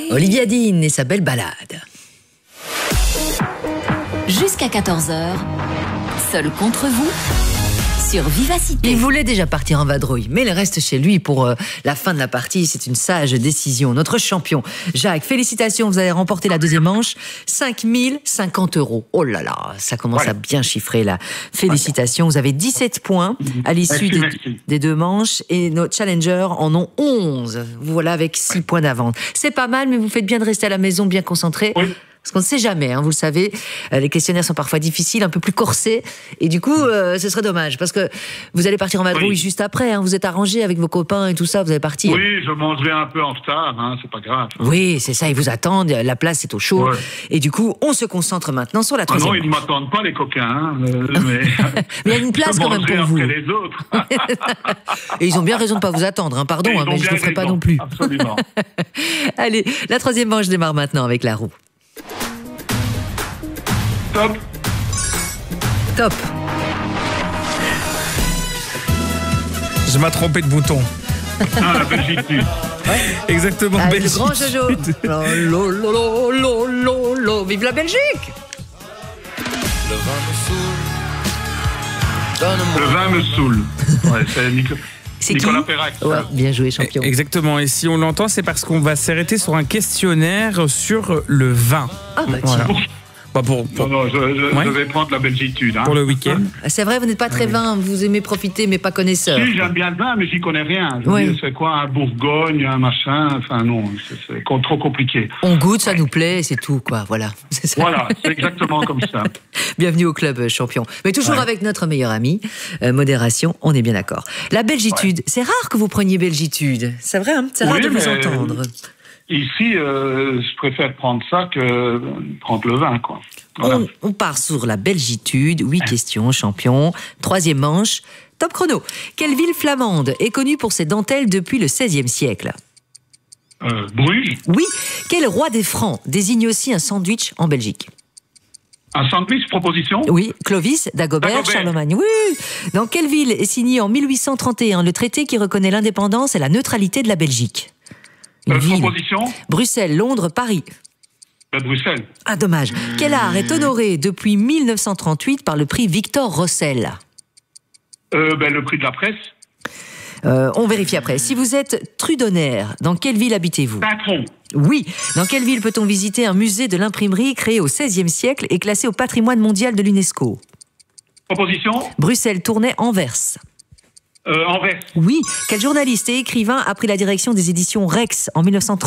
Olivia Dean et sa belle balade. Jusqu'à 14h, seul contre vous, sur Vivacité. Il voulait déjà partir en vadrouille, mais il reste chez lui pour la fin de la partie. C'est une sage décision. Notre champion, Jacques, félicitations, vous avez remporté la deuxième manche. 5 050 €. Oh là là, ça commence à bien chiffrer là. Félicitations, vous avez 17 points à l'issue des deux manches et nos challengers en ont 11. Vous voilà avec 6 points d'avance. C'est pas mal, mais vous faites bien de rester à la maison bien concentré. Oui. Parce qu'on ne sait jamais, hein, vous le savez, les questionnaires sont parfois difficiles, un peu plus corsés, et du coup, ce serait dommage, parce que vous allez partir en vadrouille juste après, hein, vous êtes arrangé avec vos copains et tout ça, vous allez partir. Oui, je mangerai un peu en retard, hein, c'est pas grave. Oui, c'est ça, ils vous attendent, la place est au chaud, et du coup, on se concentre maintenant sur la troisième. Non, ils ne m'attendent pas, les coquins, hein, mais il y a une place quand même pour vous. Après les autres. Et ils ont bien raison de ne pas vous attendre, hein, pardon, hein, mais je ne le ferai pas non plus. Absolument. Allez, la troisième manche démarre maintenant avec la roue. Top. Top. Je m'ai trompé de bouton. Ah, la Belgique. Exactement, ah, Belgique. Le grand Jojo. Vive la Belgique. Le vin me saoule. Ouais, c'est Nicolas Perrac. Ouais, bien joué, champion. Exactement. Et si on l'entend, c'est parce qu'on va s'arrêter sur un questionnaire sur le vin. Ah bah tiens. Voilà. Non, je vais prendre la belgitude. Hein. Pour le week-end. C'est vrai, vous n'êtes pas très vin, vous aimez profiter, mais pas connaisseur. Si, j'aime bien le vin, mais j'y connais rien. Je veux dire, c'est quoi un Bourgogne, un machin, enfin non, c'est trop compliqué. On goûte, ça nous plaît, c'est tout, quoi, voilà. C'est ça. Voilà, c'est exactement comme ça. Bienvenue au club, champion. Mais toujours avec notre meilleur ami, modération, on est bien d'accord. La belgitude, c'est rare que vous preniez belgitude, c'est vrai, hein, c'est rare de vous entendre. Ici, je préfère prendre ça que prendre le vin, quoi. Voilà. On part sur la belgitude. 8 questions, champion. Troisième manche. Top chrono. Quelle ville flamande est connue pour ses dentelles depuis le XVIe siècle ? Bruges. Oui. Quel roi des Francs désigne aussi un sandwich en Belgique ? Un sandwich, proposition ? Oui. Clovis, Dagobert, Charlemagne. Oui. Dans quelle ville est signé en 1831 le traité qui reconnaît l'indépendance et la neutralité de la Belgique ? Proposition ? Bruxelles, Londres, Paris. Bruxelles. Ah, dommage. Quel art est honoré depuis 1938 par le prix Victor Rossel ? Le prix de la presse. On vérifie après. Si vous êtes trudonnaire, dans quelle ville habitez-vous ? Patron. Oui. Dans quelle ville peut-on visiter un musée de l'imprimerie créé au XVIe siècle et classé au patrimoine mondial de l'UNESCO ? Proposition ? Bruxelles, Tournai, Anvers. Anvers. Oui. Quel journaliste et écrivain a pris la direction des éditions Rex en 1930 ?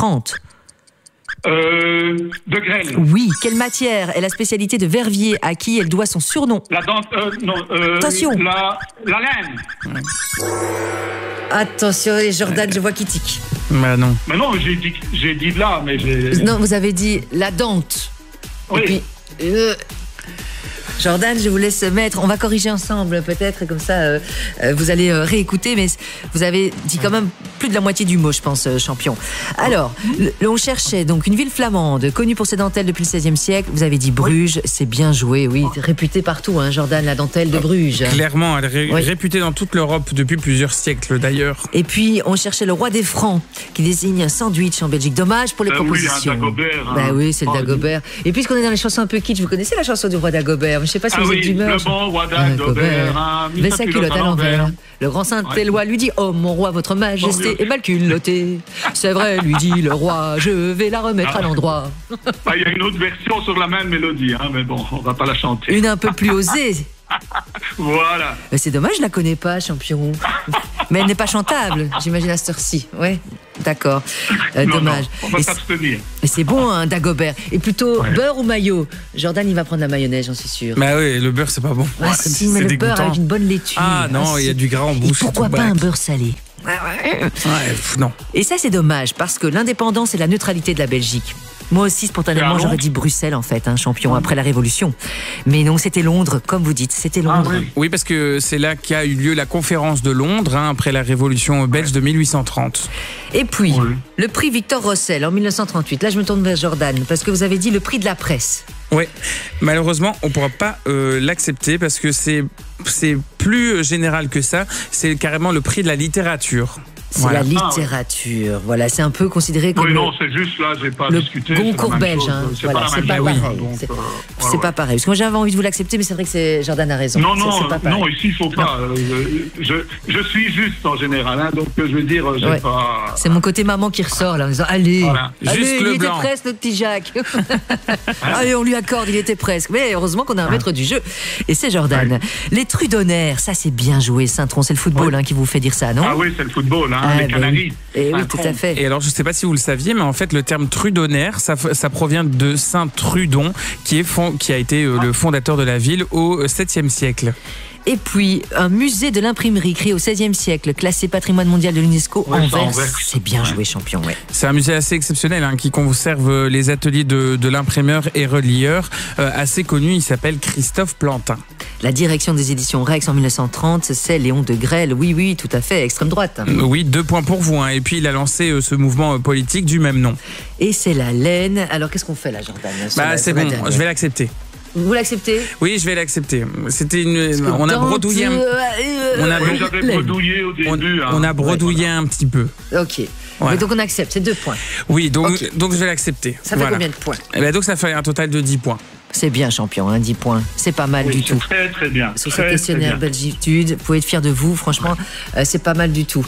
De Grelle. Oui. Quelle matière est la spécialité de Verviers à qui elle doit son surnom ? La dent... Attention. La laine. Attention, Jordan, je vois qui tique. Bah non. Mais non, j'ai dit là, mais j'ai... Non, vous avez dit la dente. Oui. Et puis, Jordan, je vous laisse mettre. On va corriger ensemble, peut-être, comme ça, vous allez réécouter. Mais vous avez dit quand même plus de la moitié du mot, je pense, champion. Alors, on cherchait donc une ville flamande, connue pour ses dentelles depuis le XVIe siècle. Vous avez dit Bruges, c'est bien joué, oui. Réputée partout, hein, Jordan, la dentelle de Bruges. Clairement, elle est réputée dans toute l'Europe depuis plusieurs siècles, d'ailleurs. Et puis, on cherchait le roi des Francs, qui désigne un sandwich en Belgique. Dommage pour les propositions. Oui, un Dagobert. Hein. Bah oui, c'est le Dagobert. Et puisqu'on est dans les chansons un peu kitsch, vous connaissez la chanson du roi Dagobert ? Je sais pas si vous êtes d'humeur. Le bon roi Dagobert. Mais sa culotte à l'envers. Le grand Saint-Éloi lui dit « Oh, mon roi, votre majesté est mal culottée. C'est vrai, lui dit le roi, je vais la remettre à l'endroit. » Il y a une autre version sur la même mélodie, hein, mais bon, on va pas la chanter. Une un peu plus osée. Voilà. Mais c'est dommage, je la connais pas, champion. Mais elle n'est pas chantable, j'imagine à cette heure-ci. Ouais, d'accord. Dommage. Non, on va s'abstenir. Mais c'est bon, hein, Dagobert. Et plutôt beurre ou maillot ? Jordan, il va prendre la mayonnaise, j'en suis sûre. Bah oui, le beurre, c'est pas bon. Ah, si, mais le beurre avec une bonne laitue. Ah non, il y a du gras en bouche. Et pourquoi pas un beurre salé ? Non. Et ça, c'est dommage, parce que l'indépendance et la neutralité de la Belgique. Moi aussi, spontanément, j'aurais dit Bruxelles, en fait, champion, après la Révolution. Mais non, c'était Londres, comme vous dites, c'était Londres. Oui, parce que c'est là qu'a eu lieu la conférence de Londres, après la Révolution belge de 1830. Et puis, le prix Victor Rossel, en 1938. Là, je me tourne vers Jordan, parce que vous avez dit le prix de la presse. Oui, malheureusement, on ne pourra pas l'accepter, parce que c'est plus général que ça. C'est carrément le prix de la littérature. C'est Voilà. la littérature. Voilà, c'est un peu considéré comme Oui, non, c'est juste là, j'ai pas le discuté. Goncourt c'est la même belge. chose. Hein. C'est Voilà, pas c'est la pas même pareil. chose. Donc, C'est pas pareil. Parce que moi, j'avais envie de vous l'accepter, mais c'est vrai que Jordan a raison. Non, C'est pas pareil. non, ici, il faut pas. Je suis juste en général, hein, donc je veux dire, j'ai Ouais. pas. C'est mon côté maman qui ressort là en disant allez, Voilà. allez, Juste il le était blanc. presque notre petit Jacques. Allez, on lui accorde, il était presque. Mais heureusement qu'on a un maître du jeu. Et c'est Jordan. Les Trudonnaires, ça c'est bien joué, Saint-Tron. C'est le football hein, qui vous fait dire ça, non? Ah oui, c'est le football, hein, les ben Canaries. Et oui, Un tout tronc. à fait. Et alors, je ne sais pas si vous le saviez, mais en fait, le terme Trudonnaire, ça provient de Saint Trudon, qui a été le fondateur de la ville au 7e siècle. Et puis, un musée de l'imprimerie créé au XVIe siècle, classé patrimoine mondial de l'UNESCO, Ouais, Anvers. Anvers. C'est bien Ouais. joué, champion. Ouais. C'est un musée assez exceptionnel hein, qui conserve les ateliers de l'imprimeur et relieur assez connu. Il s'appelle Christophe Plantin. La direction des éditions Rex en 1930, c'est Léon de Grelle. Oui, oui, tout à fait, extrême droite. Oui, 2 points pour vous. Hein. Et puis, il a lancé ce mouvement politique du même nom. Et c'est la laine. Alors, qu'est-ce qu'on fait là, Jordan C'est bon, je vais l'accepter. Vous l'acceptez? Oui, je vais l'accepter. C'était on a bredouillé. On a- Oui, j'avais bredouillé au début. On a bredouillé un petit peu. Ok. Ouais. Mais donc on accepte, c'est 2 points. Oui, donc Ok. je vais l'accepter. Ça fait combien de points? Eh ben, donc ça fait un total de 10 points. C'est bien, champion, hein, 10 points. C'est pas mal Oui, du c'est tout. très très bien. Sur ce Très, très questionnaire bien. Belgitude, vous pouvez être fiers de vous, franchement, c'est pas mal du tout.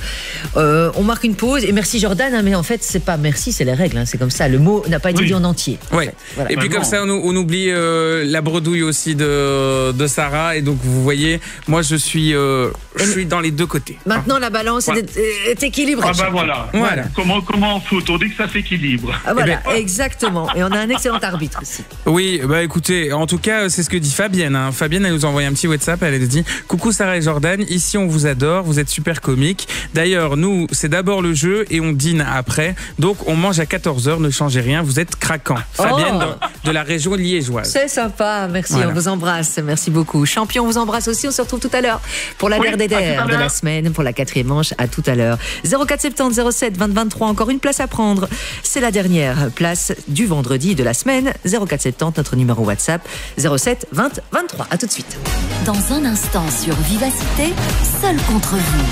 On marque une pause et merci Jordan, hein, mais en fait, c'est pas merci, c'est les règles, hein, c'est comme ça. Le mot n'a pas été Oui. dit en entier. Ouais. Voilà. Et puis Bah comme non. ça, on oublie la bredouille aussi de Sarah. Et donc vous voyez, moi je suis dans les deux côtés. Maintenant, la balance Voilà. est équilibrée. Ah ben champion. voilà. Voilà. Comment en foot, on dit que ça s'équilibre. Ah, voilà, Eh ben- exactement. Et on a un excellent arbitre aussi. Oui, bah écoutez, en tout cas, c'est ce que dit Fabienne. Hein. Fabienne, elle nous a envoyé un petit WhatsApp. Elle a dit « Coucou Sarah et Jordan, ici on vous adore, vous êtes super comiques. D'ailleurs, nous, c'est d'abord le jeu et on dîne après. Donc on mange à 14h, ne changez rien, vous êtes craquants. » Fabienne de la région liégeoise. C'est sympa, merci, Voilà. on vous embrasse, merci beaucoup. Champion, on vous embrasse aussi, on se retrouve tout à l'heure pour la Oui, der des à tout à der de la l'heure. semaine, pour la 4e manche, à tout à l'heure. 0470 07 20 23, encore une place à prendre. C'est la dernière place du vendredi de la semaine. 0470, notre numéro WhatsApp, 07 20 23. À tout de suite. Dans un instant sur Vivacité, seul contre vous.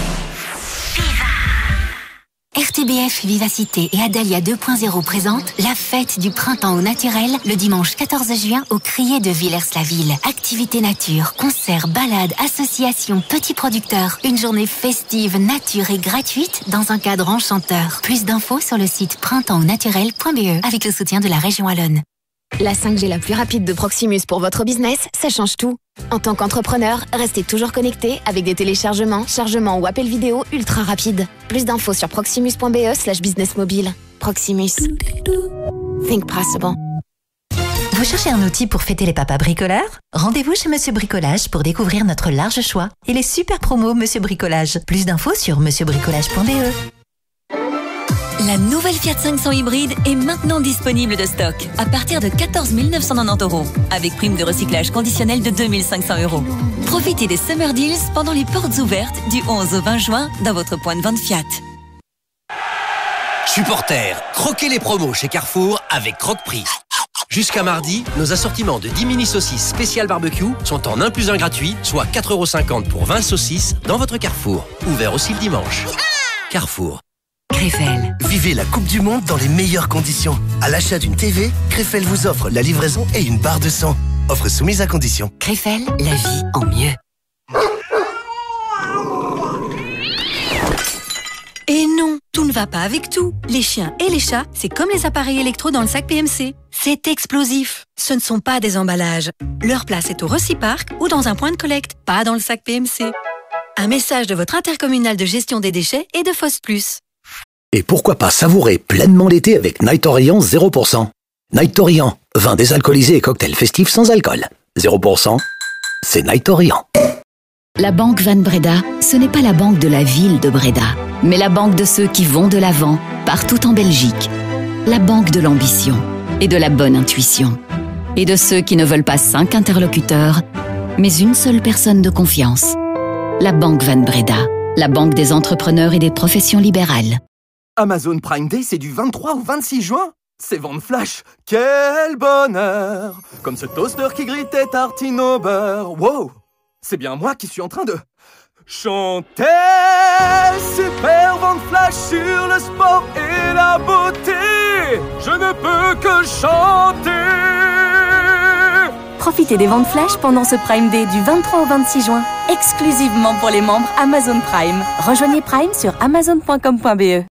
RTBF Vivacité et Adalia 2.0 présentent la fête du printemps au naturel le dimanche 14 juin au Crier de Villers-la-Ville. Activités nature, concerts, balades, associations, petits producteurs. Une journée festive, nature et gratuite dans un cadre enchanteur. Plus d'infos sur le site printemps-au-naturel.be avec le soutien de la région Wallonne. La 5G la plus rapide de Proximus pour votre business, ça change tout. En tant qu'entrepreneur, restez toujours connecté avec des téléchargements, chargements ou appels vidéo ultra rapides. Plus d'infos sur proximus.be/business mobile. Proximus. Think possible. Vous cherchez un outil pour fêter les papas bricoleurs? Rendez-vous chez Monsieur Bricolage pour découvrir notre large choix et les super promos Monsieur Bricolage. Plus d'infos sur monsieurbricolage.be. La nouvelle Fiat 500 hybride est maintenant disponible de stock à partir de 14 990 €, avec prime de recyclage conditionnelle de 2 500 €. Profitez des Summer Deals pendant les portes ouvertes du 11 au 20 juin dans votre point de vente Fiat. Supporters, croquez les promos chez Carrefour avec Croque-Prix. Jusqu'à mardi, nos assortiments de 10 mini saucisses spéciales barbecue sont en 1 + 1 gratuit, soit 4,50 € pour 20 saucisses dans votre Carrefour. Ouvert aussi le dimanche. Carrefour. Krefel. Vivez la Coupe du Monde dans les meilleures conditions. À l'achat d'une TV, Krefel vous offre la livraison et une barre de son. Offre soumise à condition. Krefel, la vie en mieux. Et non, tout ne va pas avec tout. Les chiens et les chats, c'est comme les appareils électro dans le sac PMC. C'est explosif. Ce ne sont pas des emballages. Leur place est au Reciparc ou dans un point de collecte, pas dans le sac PMC. Un message de votre intercommunal de gestion des déchets et de Foss Plus. Et pourquoi pas savourer pleinement l'été avec Night Orient 0%. Night Orient, vin désalcoolisé et cocktail festif sans alcool. 0%, c'est Night Orient. La banque Van Breda, ce n'est pas la banque de la ville de Breda, mais la banque de ceux qui vont de l'avant, partout en Belgique. La banque de l'ambition et de la bonne intuition. Et de ceux qui ne veulent pas 5 interlocuteurs, mais une seule personne de confiance. La banque Van Breda, la banque des entrepreneurs et des professions libérales. Amazon Prime Day, c'est du 23 au 26 juin. C'est vente flash. Quel bonheur! Comme ce toaster qui grille tes tartines au beurre. Wow! C'est bien moi qui suis en train de Chantez, super vent de flash sur le sport et la beauté. Je ne peux que chanter. Profitez des ventes flash pendant ce Prime Day du 23 au 26 juin, exclusivement pour les membres Amazon Prime. Rejoignez Prime sur amazon.com.be.